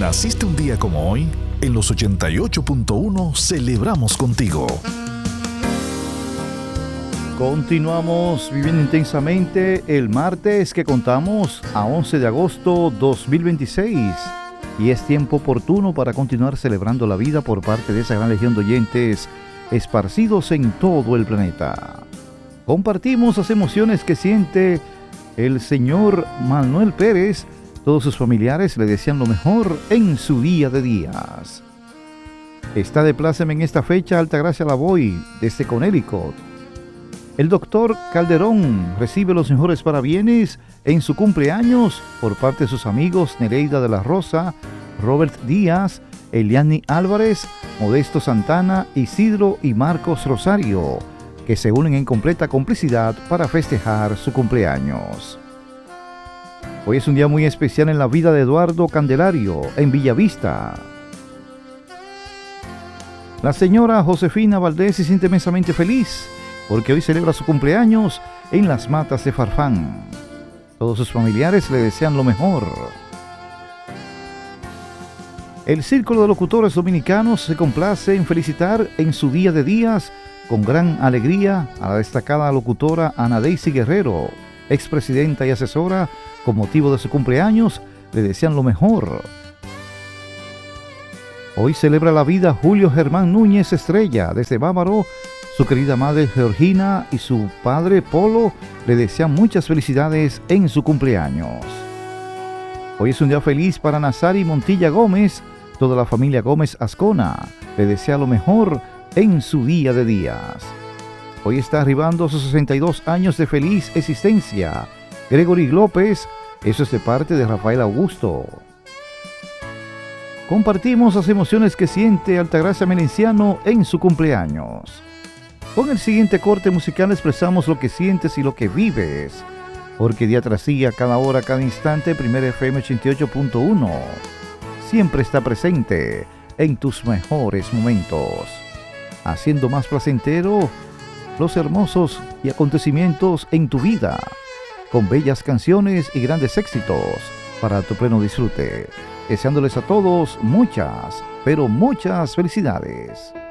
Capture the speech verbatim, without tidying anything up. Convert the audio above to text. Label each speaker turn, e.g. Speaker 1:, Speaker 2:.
Speaker 1: ¿Naciste un día como hoy? En los ochenta y ocho punto uno celebramos contigo.
Speaker 2: Continuamos viviendo intensamente el martes que contamos a once de agosto dos mil veintiséis y es tiempo oportuno para continuar celebrando la vida por parte de esa gran legión de oyentes esparcidos en todo el planeta. Compartimos las emociones que siente el señor Manuel Pérez. Todos sus familiares le desean lo mejor en su día de días. Está de pláceme en esta fecha Altagracia Lavoy desde Connecticut. El doctor Calderón recibe los mejores parabienes en su cumpleaños por parte de sus amigos Nereida de la Rosa, Robert Díaz, Eliani Álvarez, Modesto Santana, Isidro y Marcos Rosario, que se unen en completa complicidad para festejar su cumpleaños. Hoy es un día muy especial en la vida de Eduardo Candelario, en Villavista. La señora Josefina Valdés se siente inmensamente feliz porque hoy celebra su cumpleaños en Las Matas de Farfán. Todos sus familiares le desean lo mejor. El Círculo de Locutores Dominicanos se complace en felicitar en su día de días con gran alegría a la destacada locutora Ana Daisy Guerrero, expresidenta y asesora. Con motivo de su cumpleaños, le desean lo mejor. Hoy celebra la vida Julio Germán Núñez Estrella desde Bávaro. Su querida madre Georgina y su padre Polo le desean muchas felicidades en su cumpleaños. Hoy es un día feliz para Nazari Montilla Gómez. Toda la familia Gómez Ascona le desea lo mejor en su día de días. Hoy está arribando a sus sesenta y dos años de feliz existencia Gregory López, eso es de parte de Rafael Augusto. Compartimos las emociones que siente Altagracia Melenciano en su cumpleaños. Con el siguiente corte musical expresamos lo que sientes y lo que vives, porque día tras día, cada hora, cada instante, Primera F M ochenta y ocho punto uno siempre está presente en tus mejores momentos, haciendo más placentero los hermosos y acontecimientos en tu vida, con bellas canciones y grandes éxitos para tu pleno disfrute, deseándoles a todos muchas, pero muchas felicidades.